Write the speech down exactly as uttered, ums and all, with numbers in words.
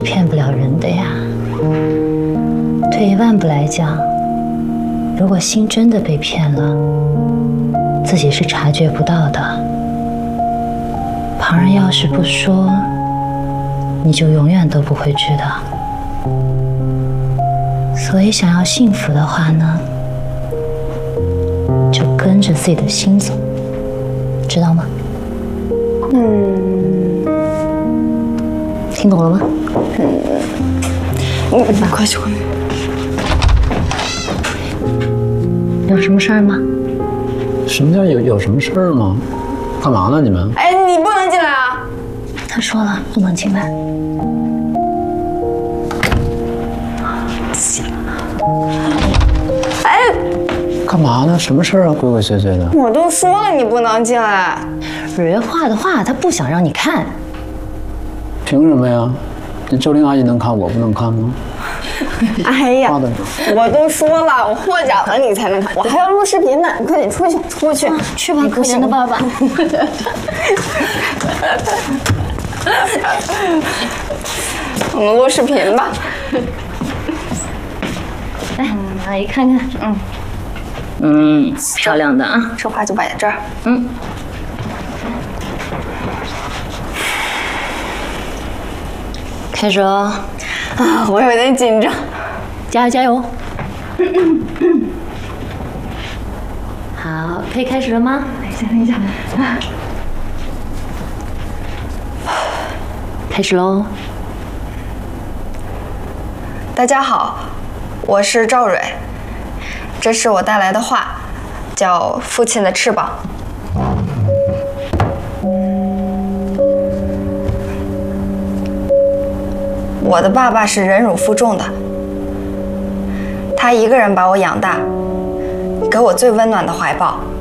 骗不了人的呀。退一万步来讲，如果心真的被骗了，自己是察觉不到的。旁人要是不说，你就永远都不会知道。所以想要幸福的话呢，就跟着自己的心走，知道吗？ 嗯， 听懂了吗？ 嗯，你你快去快去。 有什么事儿吗？ 什么叫有有什么事儿吗？干嘛呢你们？ 哎，你不能进来啊！ 他说了不能进来。 哎， 干嘛呢？什么事儿啊？鬼鬼祟祟的。 我都说了你不能进来。 蕊蕊画的画，他不想让你看。 凭什么呀？那周玲阿姨能看，我不能看吗？ 哎呀， 画的我都说了，我获奖了你才能看，我还要录视频呢，你快点出去，出去， 去吧，可怜的爸爸。 我们录视频吧。 来，阿姨看看。嗯嗯，漂亮的啊。 这画就摆在这儿。 嗯。开始哦。 啊，我有点紧张。 加油加油！好，可以开始了吗？ 等一下，等一下。啊， 开始喽！ 大家好，我是赵蕊，这是我带来的画，叫《父亲的翅膀》。我的爸爸是忍辱负重的，他一个人把我养大，给我最温暖的怀抱。